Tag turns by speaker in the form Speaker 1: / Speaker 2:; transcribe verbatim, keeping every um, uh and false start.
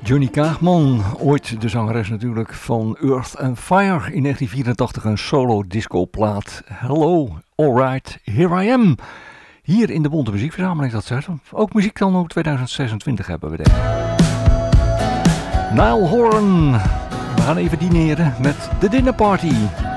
Speaker 1: Johnny Kaagman, ooit de zangeres natuurlijk van Earth and Fire. In negentien vierentachtig een solo discoplaat. Hello, alright, here I am. Hier in de Bonte Muziekverzameling, dat zegt. Ook muziek dan ook tweeduizend zesentwintig hebben we denk ik. Niall Horan. We gaan even dineren met de Dinner Party.